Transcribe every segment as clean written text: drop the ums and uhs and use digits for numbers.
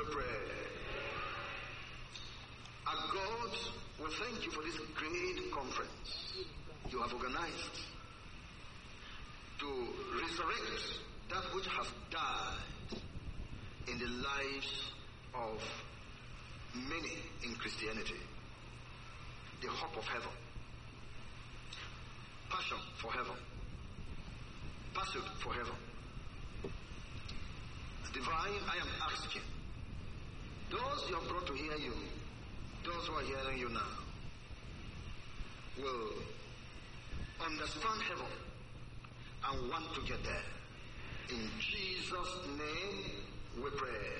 pray. Our God, we thank you for this great conference you have organized to resurrect that which has died in the lives of many in Christianity. The hope of heaven, passion for heaven, pursuit for heaven. Divine, I am asking those you have brought to hear you, those who are hearing you now, will understand heaven and want to get there. In Jesus' name we pray.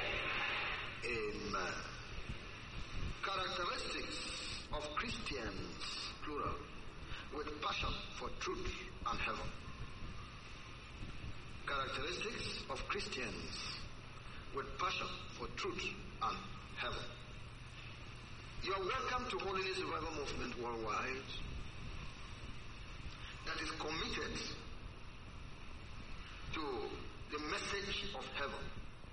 Amen. Characteristics of Christians, plural, with passion for truth and heaven. Characteristics of Christians with passion for truth and heaven. You are welcome to Holiness Revival Movement Worldwide that is committed to the message of heaven.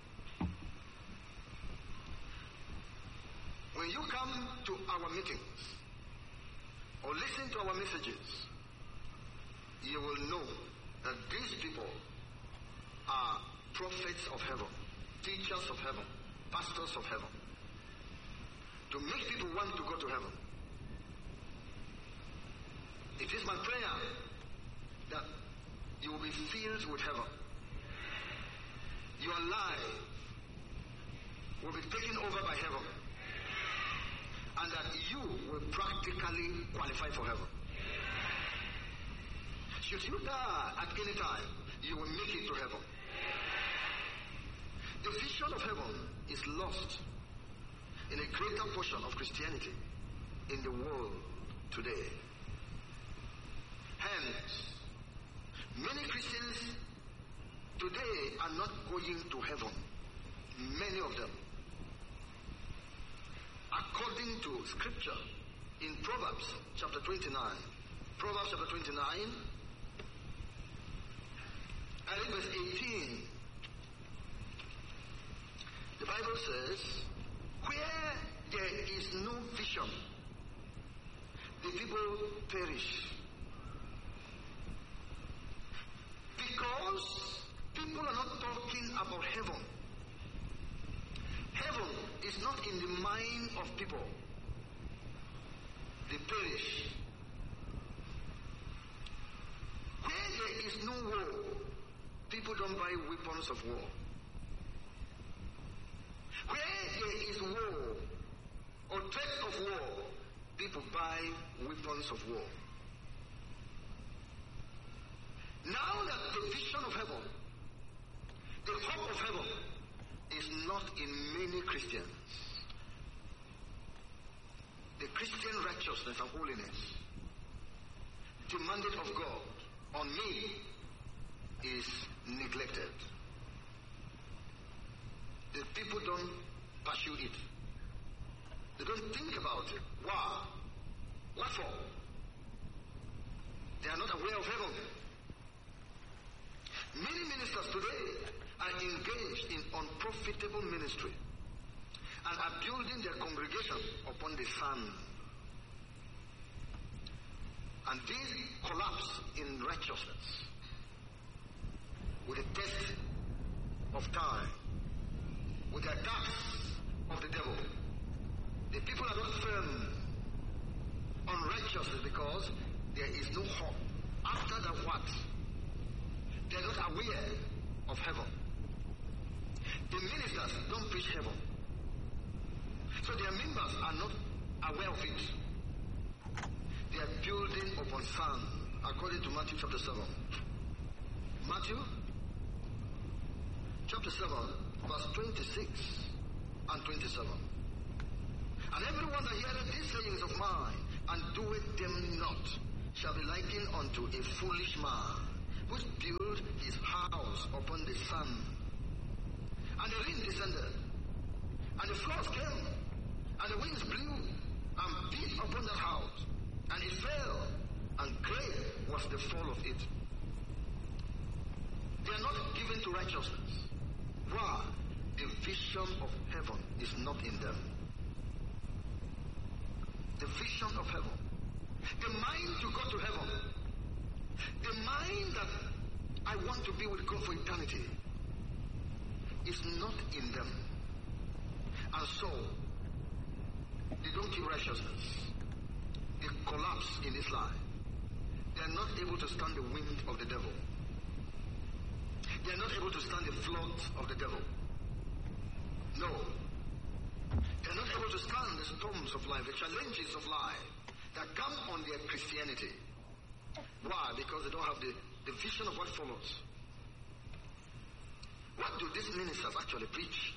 When you come to our meetings or listen to our messages, you will know that these people are prophets of heaven, teachers of heaven, pastors of heaven, to make people want to go to heaven. It is my prayer that you will be filled with heaven. Your life will be taken over by heaven, and that you will practically qualify for heaven. Should you die at any time, you will make it to heaven. The vision of heaven is lost in a greater portion of Christianity in the world today. Hence, many Christians today are not going to heaven. Many of them. According to scripture in Proverbs chapter 29. Proverbs chapter 29. I read verse 18. The Bible says, where there is no vision, the people perish. Because people are not talking about heaven. Heaven is not in the mind of people. They perish. Where there is no war, people don't buy weapons of war. Where there is war or threat of war, people buy weapons of war. Now that the vision of heaven, the hope of heaven, is not in many Christians, the Christian righteousness and holiness demanded of God on me is neglected. The people don't pursue it. They don't think about it. Why? What for? They are not aware of heaven. Many ministers today are engaged in unprofitable ministry and are building their congregation upon the sand. And these collapse in righteousness with the test of time, with the attacks of the devil. The people are not firm on righteousness because there is no hope. After the what? They are not aware of heaven. The ministers don't preach heaven. So their members are not aware of it. They are building upon sand, according to Matthew chapter 7. Matthew chapter 7, verse 26 and 27. And everyone that heareth these sayings of mine, and doeth them not, shall be likened unto a foolish man, which built his house upon the sand. And the rain descended, and the floods came, and the winds blew, and beat upon that house, and it fell, and great was the fall of it. They are not given to righteousness. Why? The vision of heaven is not in them. The vision of heaven. The mind to go to heaven. The mind that I want to be with God for eternity is not in them. And so, they don't keep righteousness. They collapse in this life. They are not able to stand the wind of the devil. They are not able to stand the flood of the devil. No. They are not able to stand the storms of life, the challenges of life that come on their Christianity. Why? Because they don't have the vision of what follows. What do these ministers actually preach?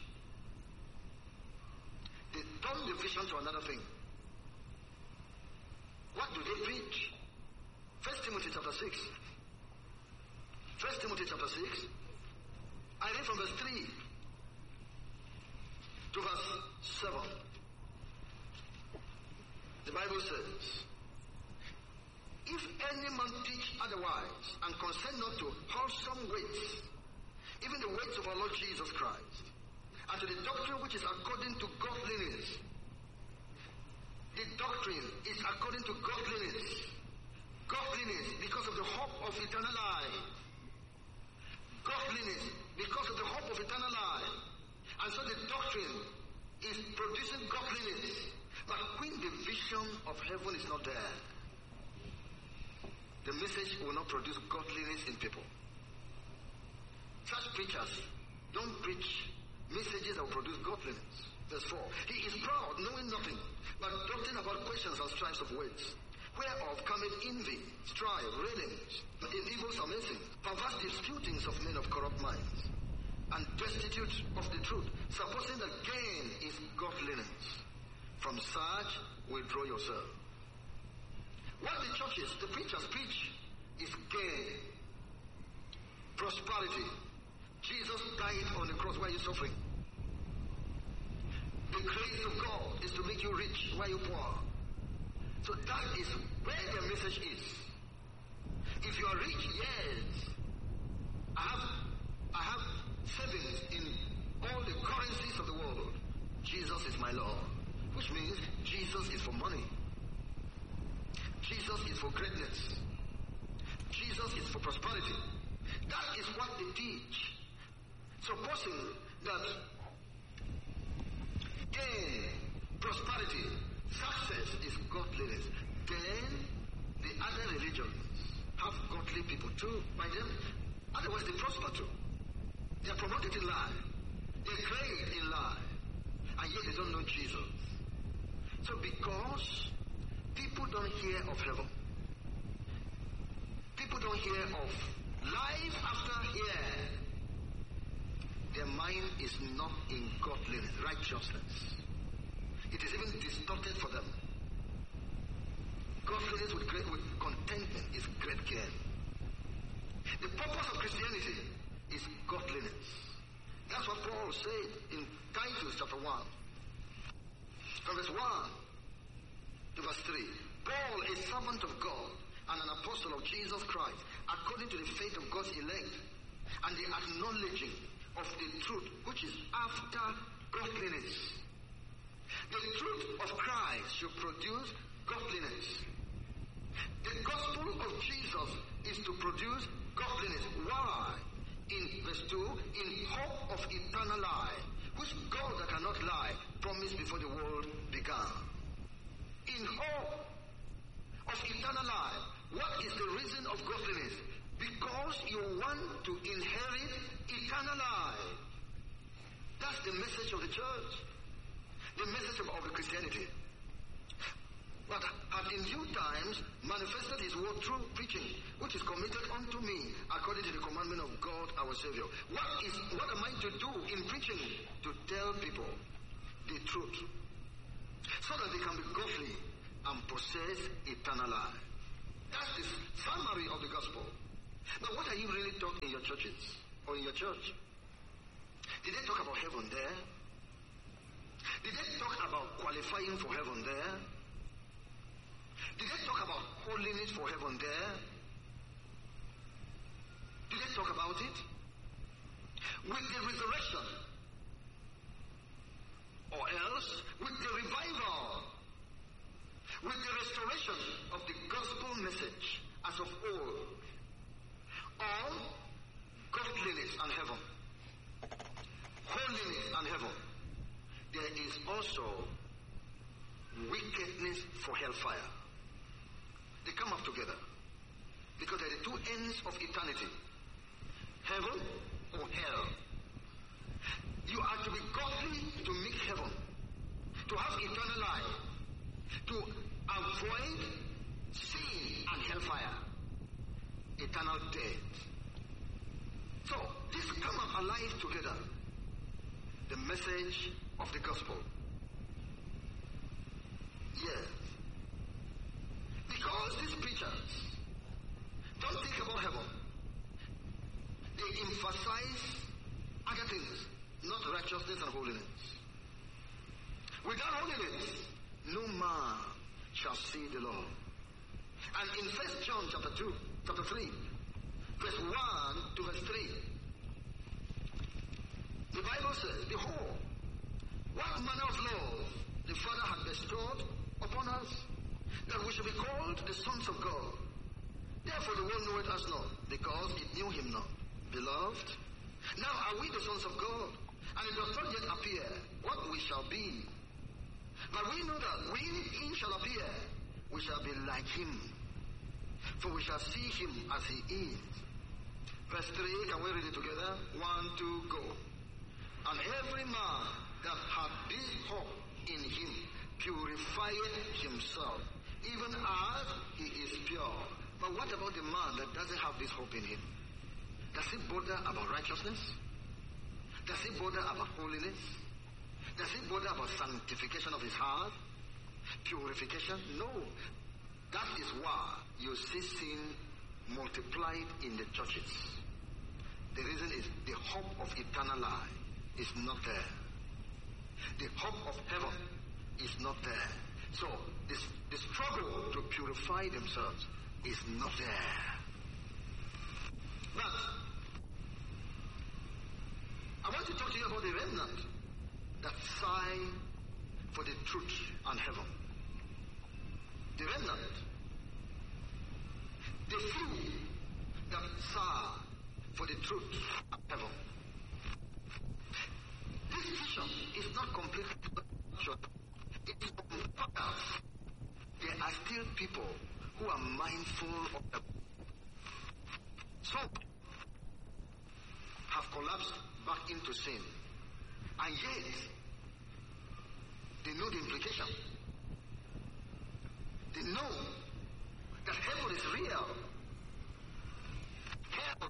They turn the vision to another thing. What do they preach? 1 Timothy chapter 6. 1 Timothy chapter 6. I read from verse 3 to verse 7. The Bible says, if any man teach otherwise and consent not to wholesome weights, even the weights of our Lord Jesus Christ, and to the doctrine which is according to godliness. The doctrine is according to godliness. Godliness because of the hope of eternal life. Godliness because of the hope of eternal life. And so the doctrine is producing godliness. But when the vision of heaven is not there, the message will not produce godliness in people. Such preachers don't preach messages that will produce godliness. Verse 4. He is proud, knowing nothing, but doting about questions and strifes of words, whereof cometh envy, strife, railings, in evils amazing, perverse disputings of men of corrupt minds, and destitute of the truth, supposing that gain is godliness. From such withdraw yourself. What the churches, the preachers preach is gain, prosperity. Jesus died on the cross. Why are you suffering? The grace of God is to make you rich. Why are you poor? So that is where the message is. If you are rich, yes. I have savings in all the currencies of the world. Jesus is my Lord. Which means Jesus is for money. Jesus is for greatness. Jesus is for prosperity. That is what they teach. Supposing that gain, prosperity, success is godliness, then the other religions have godly people too by them. Otherwise they prosper too. They are promoted in life. They are great in life. And yet they don't know Jesus. So because people don't hear of heaven, people don't hear of life after here, their mind is not in godliness, righteousness. It is even distorted for them. Godliness with contentment is great gain. The purpose of Christianity is godliness. That's what Paul said in Titus chapter 1. From verse 1 to verse 3. Paul, a servant of God and an apostle of Jesus Christ, according to the faith of God's elect, and the acknowledging of the truth which is after godliness. The truth of Christ should produce godliness. The gospel of Jesus is to produce godliness. Why? In verse 2, in hope of eternal life, which God that cannot lie promised before the world began. In hope of eternal life. What is the reason of godliness? Because you want to inherit eternal life. That's the message of the church. The message of the Christianity. But hath in due times manifested his word through preaching, which is committed unto me according to the commandment of God our Savior. What am I to do in preaching? To tell people the truth, so that they can be godly and possess eternal life. That's the summary of the gospel. But what are you really taught in your churches or in your church? Did they talk about heaven there? Did they talk about qualifying for heaven there? Did they talk about holiness for heaven there? Did they talk about it? With the resurrection, us with the revival, with the restoration of the gospel message as of old. All godliness and heaven, holiness and heaven. There is also wickedness for hellfire. They come up together because they're the two ends of eternity. Heaven or hell. You are to be godly to make heaven, to have eternal life, to avoid sin and hellfire, eternal death. So this come up alive together, the message of the gospel. Yes. Because these preachers don't think about heaven. They emphasize other things, not righteousness and holiness. Without holiness, no man shall see the Lord. And in 1 John chapter 3, verse 1 to verse 3, the Bible says, behold, what manner of love the Father had bestowed upon us, that we should be called the sons of God. Therefore the world knoweth us not, because it knew him not. Beloved, now are we the sons of God, and it does not yet appear what we shall be. But we know that when he shall appear, we shall be like him, for we shall see him as he is. Verse 3, can we read it together? 1, 2, go. And every man that hath this hope in him purifieth himself, even as he is pure. But what about the man that doesn't have this hope in him? Does he bother about righteousness? Does he bother about holiness? Does he bother about sanctification of his heart? Purification? No. That is why you see sin multiplied in the churches. The reason is the hope of eternal life is not there. The hope of heaven is not there. So the struggle to purify themselves is not there. But I want to talk to you about the remnant that sigh for the truth and heaven. The remnant, the few that sigh for the truth and heaven. This vision is not completely structured. It is compiled. There are still people who are mindful of the. Some have collapsed back into sin, and yet they know the implication. They know that heaven is real. Hell,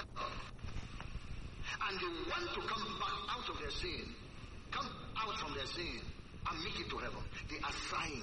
and they want to come back out of their sin, come out from their sin, and make it to heaven. They are sighing.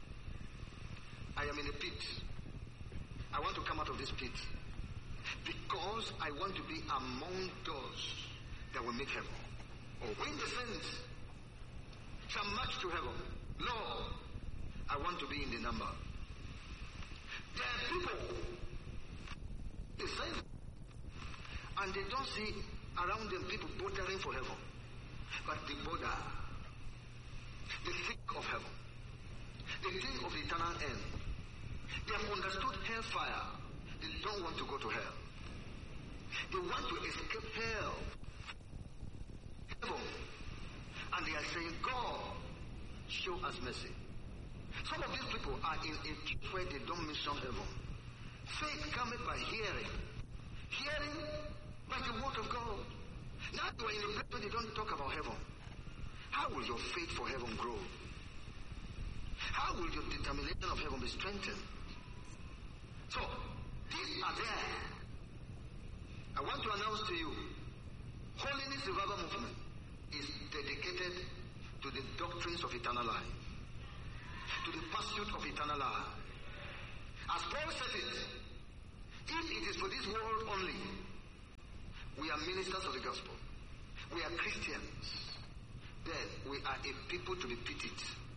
I am in a pit. I want to come out of this pit because I want to be among those that will make heaven. Or when the saints shall march to heaven, Lord, I want to be in the number. There are people, they say, and they don't see around them people bothering for heaven, but they bother. They think of heaven. They think of the eternal end. They have understood hellfire. They don't want to go to hell. They want to escape hell. Heaven. And they are saying, God, show us mercy. Some of these people are in a church where they don't mention heaven. Faith cometh by hearing. Hearing by the word of God. Now you are in a place where they don't talk about heaven. How will your faith for heaven grow? How will your determination of heaven be strengthened? So, these are there. I want to announce to you, Holiness Revival Movement is dedicated to the doctrines of eternal life, to the pursuit of eternal life. As Paul said it, if it is for this world only, we are ministers of the gospel. We are Christians. Then we are a people to be pitied.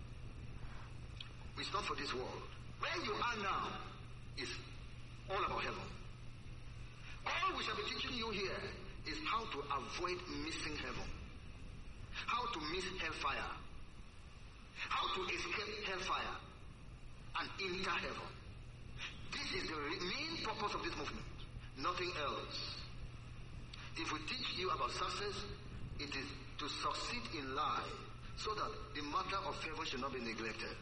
It's not for this world. Where you are now is all about heaven. All we shall be teaching you here is how to avoid missing heaven. How to miss hellfire. how to escape hellfire and enter heaven. This is the main purpose of this movement, nothing else. If we teach you about success, it is to succeed in life so that the matter of heaven should not be neglected.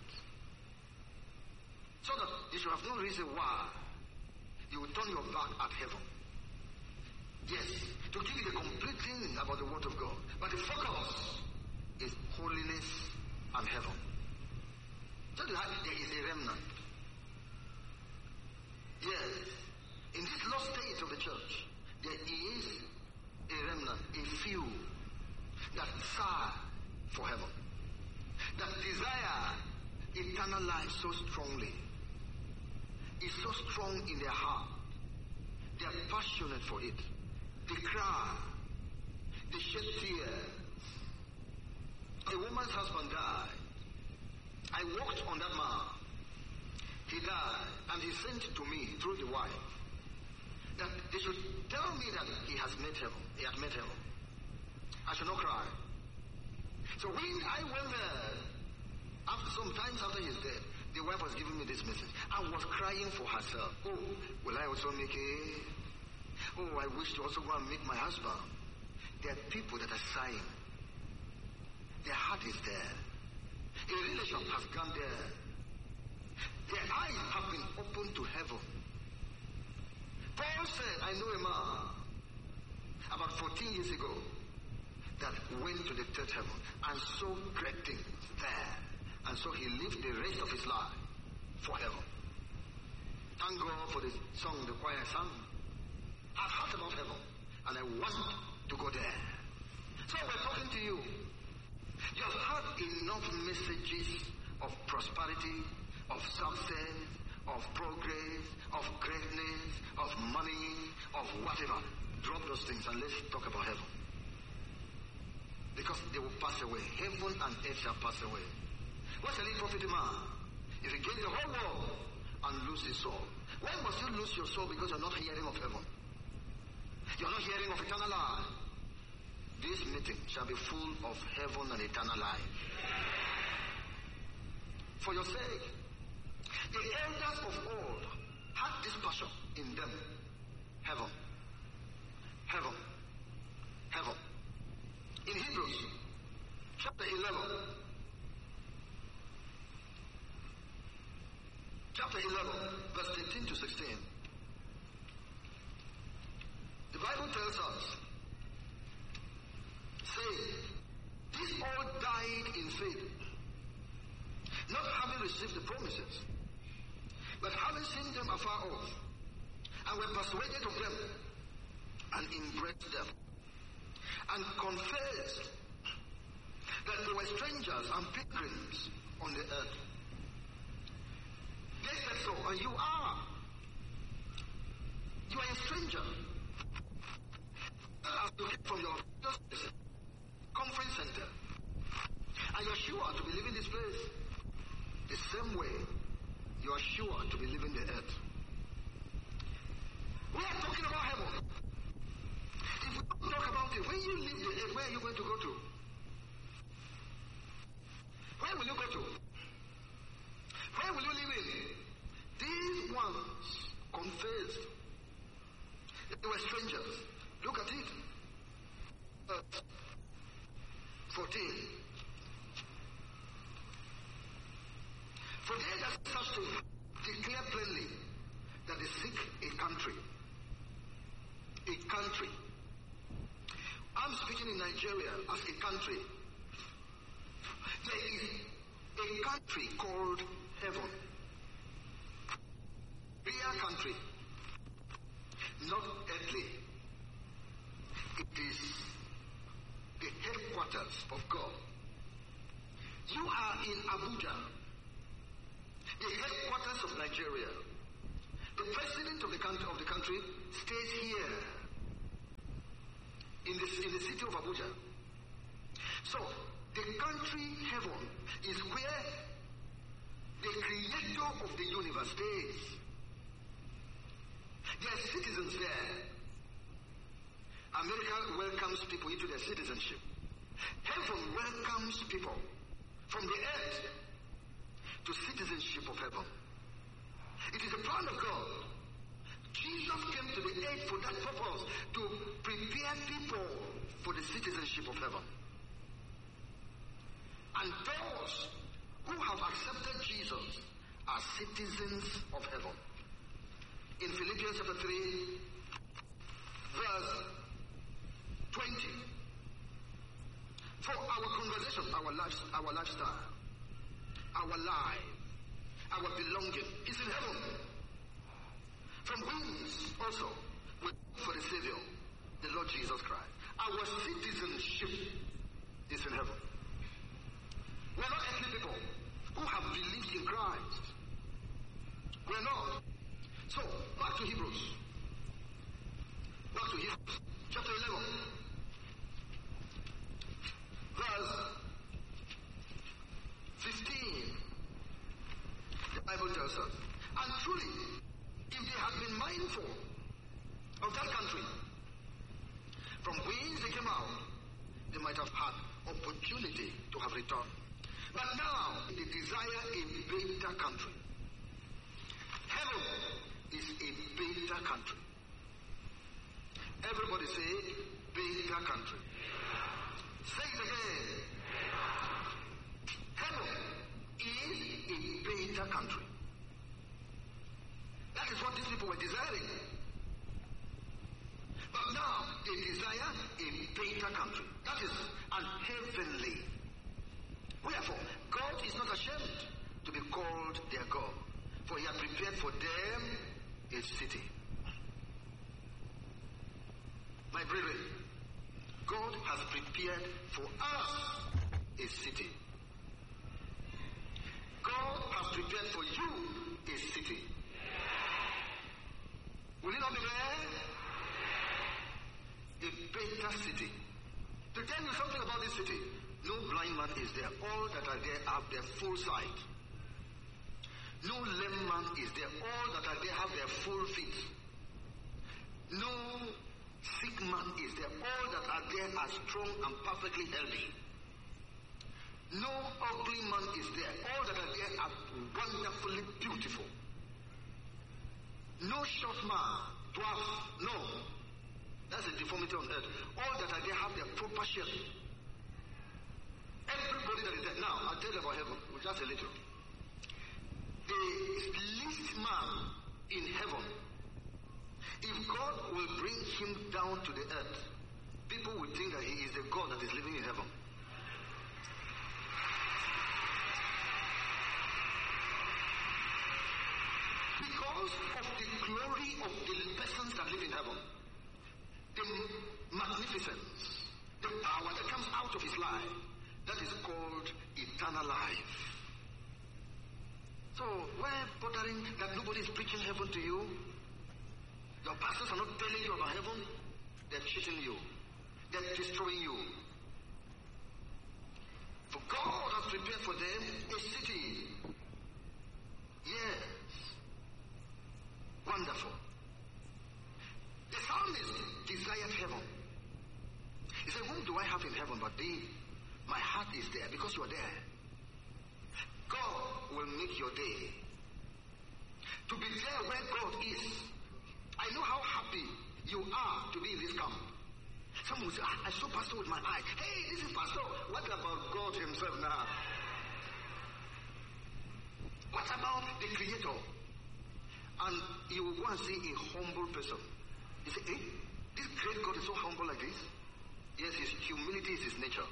So that you should have no reason why you will turn your back at heaven. Yes, to give you the complete thing about the Word of God. But the focus is holiness and heaven. So that there is a remnant. Yes, in this lost state of the church, there is a remnant, a few that sigh for heaven, that desire eternal life so strongly. It's so strong in their heart. They are passionate for it. They cry. They shed tears. A woman's husband died. I worked on that man. He died, and he sent to me through the wife that they should tell me that he has met heaven. He had met heaven. I should not cry. So when I went there, sometimes after his death, the wife was giving me this message and was crying for herself. Oh, will I also make it? Oh, I wish to also go and meet my husband. There are people that are sighing. Their heart is there. A relation has gone there. Their eyes have been opened to heaven. Paul said, I know a man about 14 years ago that went to the third heaven and saw great things there. And so he lived the rest of his life for heaven. Thank God for the song the choir sang. I've heard about heaven and I want to go there. So we're talking to you. You have heard enough messages of prosperity, of success, of progress, of greatness, of money, of whatever. Drop those things and let's talk about heaven. Because they will pass away. Heaven and earth shall pass away. What shall it profit a man if he gains the whole world and lose his soul? Why must you lose your soul? Because you're not hearing of heaven. You're not hearing of eternal life. This meeting shall be full of heaven and eternal life. For your sake, the elders of old had this passion in them. Heaven. Heaven. Heaven. In Hebrews chapter 11, verse 13 to 16, the Bible tells us, saying, these all died in faith, not having received the promises, but having seen them afar off, and were persuaded of them, and embraced them, and confessed that they were strangers and pilgrims on the earth. They said so, and you are. You are a stranger. As you came from your conference center, and you're sure to be leaving this place the same way you are sure to be leaving the earth. We are talking about heaven. If we don't talk about it, when you leave the earth, where are you going to go to? Where will you go to? Where will you live in? These ones confessed that they were strangers. Look at it. 14. For they that search to declare plainly that they seek a country. A country. I'm speaking in Nigeria as a country. There is a country called heaven. Real country. Not earthly. It is the headquarters of God. You are in Abuja, the headquarters of Nigeria. The president of the country stays here in the city of Abuja. So the country heaven is where the creator of the universe stays. There are citizens there. America welcomes people into their citizenship. Heaven welcomes people from the earth to citizenship of heaven. It is the plan of God. Jesus came to the earth for that purpose, to prepare people for the citizenship of heaven. And those who have accepted Jesus are citizens of heaven. In Philippians chapter 3, verse 20. For our conversation, our lifestyle, our life, our belonging is in heaven. From whence also we look for the Savior, the Lord Jesus Christ. Our citizenship is in heaven. We're not earthly people who have believed in Christ. We're not. So, back to Hebrews. Back to Hebrews, chapter 11. Verse 15. The Bible tells us, and truly, if they had been mindful of that country from whence they came out, they might have had opportunity to have returned. But now they desire a better country. Heaven is a better country. Everybody say, better country. Say it again. Heaven is a better country. That is what these people were desiring. But now they desire a better country. That is an heavenly. Wherefore, God is not ashamed to be called their God, for he has prepared for them a city. My brethren, God has prepared for us a city. God has prepared for you a city. Will it not be there? A better city. To tell you something about this city, no blind man is there. All that are there have their full sight. No lame man is there. All that are there have their full feet. No sick man is there. All that are there are strong and perfectly healthy. No ugly man is there. All that are there are wonderfully beautiful. No short man, dwarf, no. That's a deformity on earth. All that are there have their proper shape. Everybody that is there. Now, I'll tell you about heaven. Just a little. The least man in heaven, if God will bring him down to the earth, people will think that he is the God that is living in heaven. Because of the glory of the persons that live in heaven, the magnificence, the power that comes out of his life, that is called eternal life. So, we're bothering that nobody is preaching heaven to you. Your pastors are not telling you about heaven. They're cheating you. They're destroying you. For God has prepared for them a city. Yes. Wonderful. The psalmist desired heaven. He said, whom do I have in heaven but thee? My heart is there because you are there. God will make your day. To be there where God is. I know how happy you are to be in this camp. Someone will say, I saw Pastor with my eye. Hey, this is Pastor. What about God himself now? What about the Creator? And you will go and see a humble person. You say, hey, this great God is so humble like this? Yes, his humility is his nature.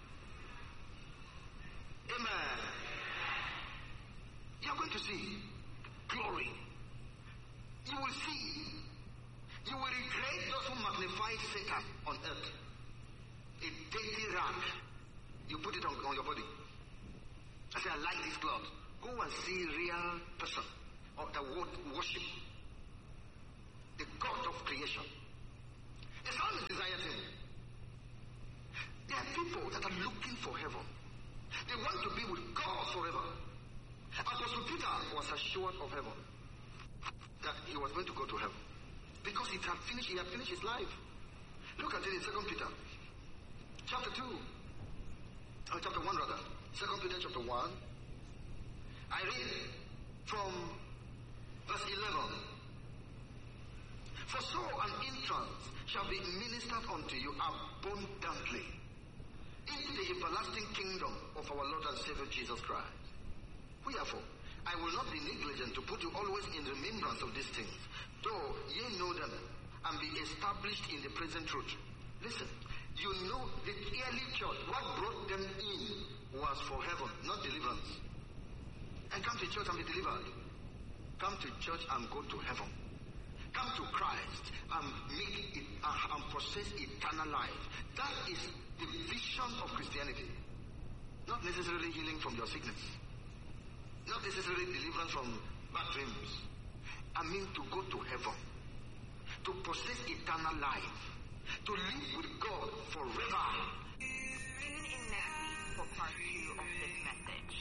Amen. You are going to see glory. You will see. You will regret those who magnified Satan on earth. A dirty rag. You put it on your body. I say, I like this cloth. Go and see real person of the worship. The God of creation. The psalmist desired him. There are people that are looking for heaven. They want to be with God forever. Apostle Peter was assured of heaven, that he was going to go to heaven, because he had finished his life. Look at it in 2 Peter chapter 2, or chapter 1 rather. 2 Peter chapter 1, I read from verse 11. For so an entrance shall be ministered unto you abundantly into the everlasting kingdom of our Lord and Savior Jesus Christ. Wherefore, I will not be negligent to put you always in remembrance of these things, though ye know them and be established in the present truth. Listen, you know the early church, what brought them in was for heaven, not deliverance. And come to church and be delivered. Come to church and go to heaven. Come to Christ and make it and possess eternal life. That is the vision of Christianity. Not necessarily healing from your sickness. Not necessarily deliverance from bad dreams. I mean to go to heaven. To possess eternal life. To live with God forever. Tune in next week for part 2 of this message.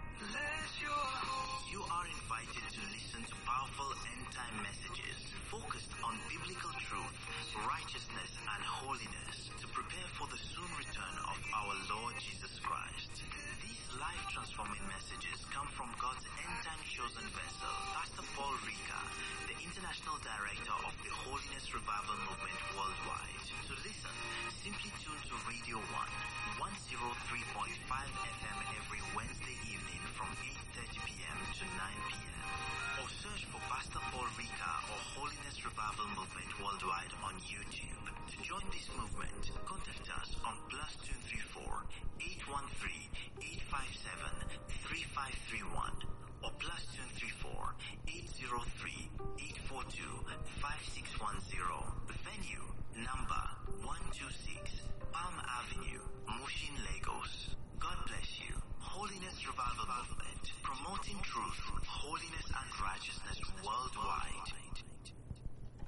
You are invited to listen to powerful end-time messages focused on biblical truth, righteousness, and holiness to prepare for the soon return of our Lord Jesus Christ. These life-transforming messages come from God's end-time chosen vessel, Pastor Paul Rika, the International Director of the Holiness Revival Movement worldwide. To listen, simply tune to Radio 1, 103.5 FM every Wednesday evening from 8:30 p.m. to 9 p.m. Or search for Pastor Paul Rika or Holiness Revival Movement worldwide on YouTube. To join this movement, contact us on +234 813 857 3531 or +234 803 842 5610. The venue, number 126 Palm Avenue, Mushin, Lagos. God bless you. Holiness Revival Movement, promoting truth, holiness and righteousness worldwide.